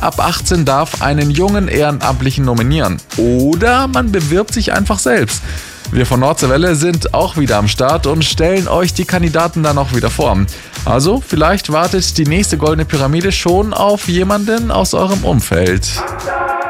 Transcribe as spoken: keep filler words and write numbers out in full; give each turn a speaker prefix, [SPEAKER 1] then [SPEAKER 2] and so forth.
[SPEAKER 1] ab achtzehn darf einen jungen Ehrenamtlichen nominieren. Oder man bewirbt sich einfach selbst. Wir von Nordseewelle sind auch wieder am Start und stellen euch die Kandidaten dann auch wieder vor. Also vielleicht wartet die nächste Goldene Pyramide schon auf jemanden aus eurem Umfeld.